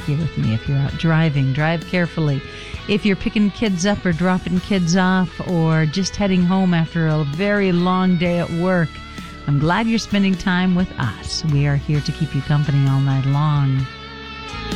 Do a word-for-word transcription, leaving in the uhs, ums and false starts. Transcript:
here with me. If you're out driving, drive carefully. If you're picking kids up or dropping kids off or just heading home after a very long day at work, I'm glad you're spending time with us. We are here to keep you company all night long.